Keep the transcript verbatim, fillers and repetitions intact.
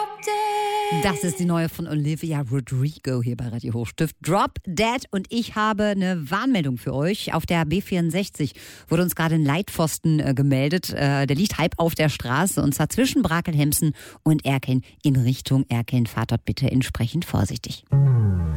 Das ist die neue von Olivia Rodrigo hier bei Radio Hochstift. Drop Dead. Und ich habe eine Warnmeldung für euch. Auf der B vierundsechzig wurde uns gerade ein Leitpfosten äh, gemeldet. Äh, der liegt halb auf der Straße und zwar zwischen Brakelhemsen und Erkennen in Richtung Erkennen. Fahrt dort bitte entsprechend vorsichtig.